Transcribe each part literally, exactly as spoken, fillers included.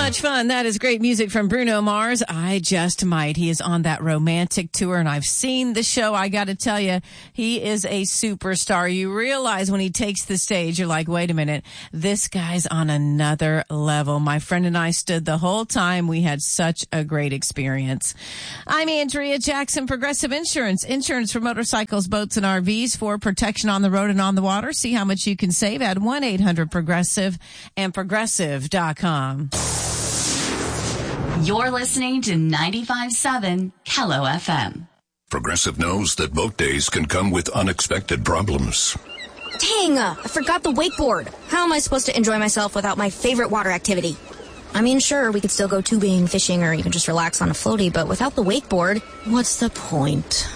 much fun. That is great music from Bruno Mars. I Just Might. He is on that romantic tour, and I've seen the show. I got to tell you, he is a superstar. You realize when he takes the stage, you're like, wait a minute, this guy's on another level. My friend and I stood the whole time. We had such a great experience. I'm Andrea Jackson, Progressive Insurance. Insurance for motorcycles, boats, and R Vs for protection on the road and on the water. See how much you can save at one eight hundred progressive and progressive dot com. You're listening to ninety-five point seven K L O F M. Progressive knows that boat days can come with unexpected problems. Dang, uh, I forgot the wakeboard. How am I supposed to enjoy myself without my favorite water activity? I mean, sure, we could still go tubing, fishing, or even just relax on a floaty, but without the wakeboard, what's the point?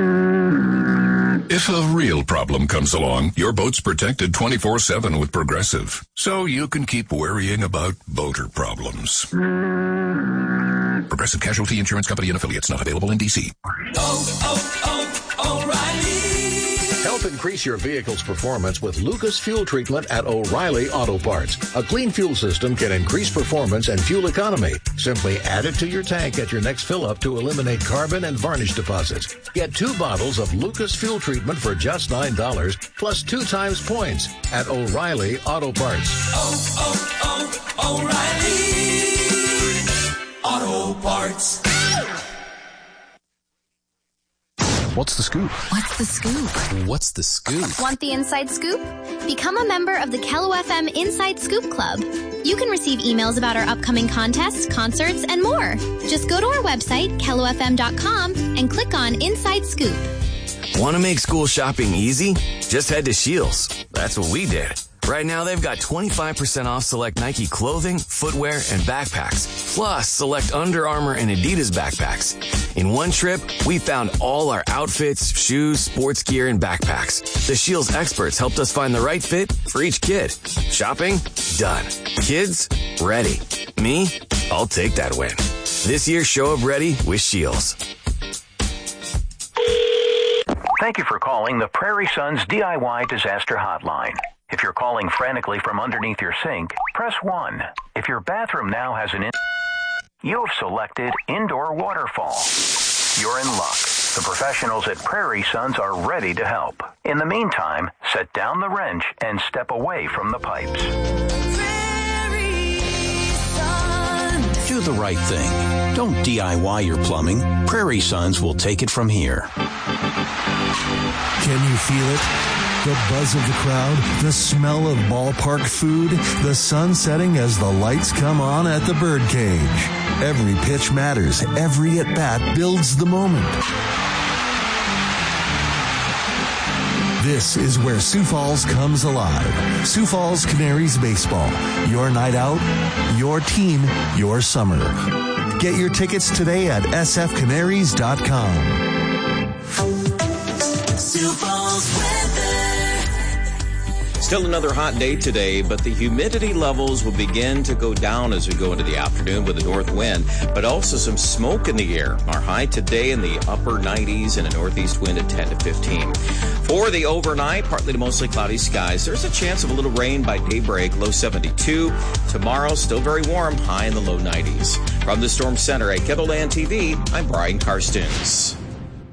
If a real problem comes along, your boat's protected twenty-four seven with Progressive, so you can keep worrying about boater problems. Progressive Casualty Insurance Company and Affiliates, not available in D C. Oh, oh, oh, O'Reilly. Help increase your vehicle's performance with Lucas Fuel Treatment at O'Reilly Auto Parts. A clean fuel system can increase performance and fuel economy. Simply add it to your tank at your next fill-up to eliminate carbon and varnish deposits. Get two bottles of Lucas Fuel Treatment for just nine dollars, plus two times points at O'Reilly Auto Parts. Oh, oh, oh, O'Reilly Auto Parts. What's the scoop? What's the scoop? What's the scoop? Want the inside scoop? Become a member of the K L O F M Inside Scoop Club. You can receive emails about our upcoming contests, concerts, and more. Just go to our website, K L O F M dot com, and click on Inside Scoop. Want to make school shopping easy? Just head to Scheels. That's what we did. Right now, they've got twenty-five percent off select Nike clothing, footwear, and backpacks, plus select Under Armour and Adidas backpacks. In one trip, we found all our outfits, shoes, sports gear, and backpacks. The Scheels experts helped us find the right fit for each kid. Shopping? Done. Kids? Ready. Me? I'll take that win. This year, show up ready with Scheels. Thank you for calling the Prairie Sons D I Y Disaster Hotline. If you're calling frantically from underneath your sink, press one. If your bathroom now has an in- you have selected indoor waterfall. You're in luck. The professionals at Prairie Sons are ready to help. In the meantime, set down the wrench and step away from the pipes. Do the right thing. Don't D I Y your plumbing. Prairie Sons will take it from here. Can you feel it? The buzz of the crowd, the smell of ballpark food, the sun setting as the lights come on at the birdcage. Every pitch matters. Every at-bat builds the moment. This is where Sioux Falls comes alive. Sioux Falls Canaries Baseball. Your night out, your team, your summer. Get your tickets today at s f canaries dot com. Sioux Falls weather. Still another hot day today, but the humidity levels will begin to go down as we go into the afternoon with a north wind, but also some smoke in the air. Our high today in the upper nineties and a northeast wind at ten to fifteen. For the overnight, partly to mostly cloudy skies. There's a chance of a little rain by daybreak, low seventy-two. Tomorrow, still very warm, high in the low nineties. From the Storm Center at K B O Land T V, I'm Brian Karstens.